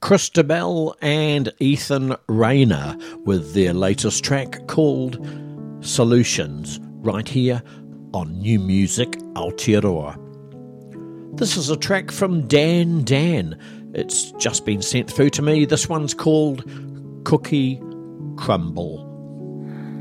Christabel and Ethan Rayner with their latest track called Solutions, right here on New Music Aotearoa. This is a track from Dan. It's just been sent through to me. This one's called Cookie Crumble.